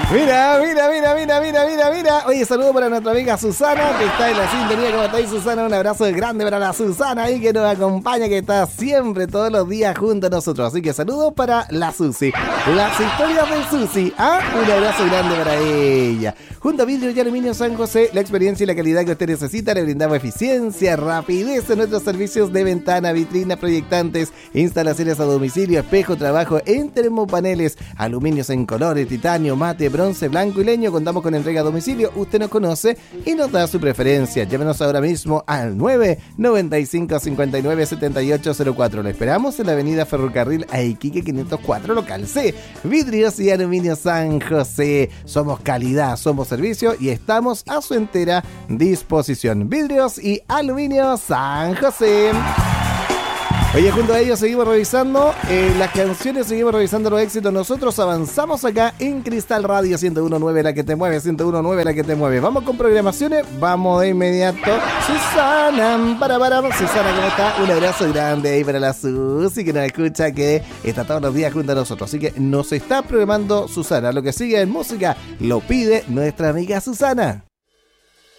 Mira. Oye, saludo para nuestra amiga Susana, que está en la sintonía. ¿Cómo estáis, Susana? Un abrazo grande para la Susana ahí que nos acompaña, que está siempre, todos los días junto a nosotros. Así que saludos para la Susi. Las historias de Susi. Un abrazo grande para ella. Junto a Vidrio y Aluminio San José, la experiencia y la calidad que usted necesita, le brindamos eficiencia, rapidez en nuestros servicios de ventana, vitrinas, proyectantes, instalaciones a domicilio, espejo, trabajo en termopaneles, aluminios en colores, titanio, mate, bronce, blanco y leño. Contamos con entrega a domicilio. Usted nos conoce y nos da su preferencia. Llámenos ahora mismo al 995 59 7804. Lo esperamos en la avenida Ferrocarril a Iquique 504, local C. Vidrios y Aluminio San José. Somos calidad, somos servicio y estamos a su entera disposición. Vidrios y Aluminio San José. Oye, junto a ellos seguimos revisando las canciones, seguimos revisando los éxitos. Nosotros avanzamos acá en Cristal Radio 101.9, la que te mueve, 101.9, la que te mueve. Vamos con programaciones, vamos de inmediato. Susana, Susana, ¿cómo está? Un abrazo grande ahí para la Susi, que nos escucha, que está todos los días junto a nosotros. Así que nos está programando Susana. Lo que sigue en música lo pide nuestra amiga Susana.